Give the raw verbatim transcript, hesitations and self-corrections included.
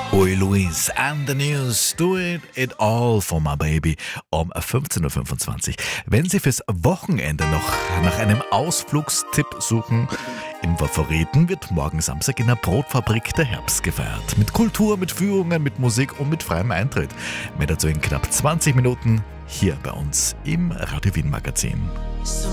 Ui Louise and the News, do it, it all for my baby um fünfzehn Uhr fünfundzwanzig. Wenn Sie fürs Wochenende noch nach einem Ausflugstipp suchen, im Favoriten wird morgen Samstag in der Brotfabrik der Herbst gefeiert. Mit Kultur, mit Führungen, mit Musik und mit freiem Eintritt. Mehr dazu in knapp zwanzig Minuten hier bei uns im Radio Wien Magazin.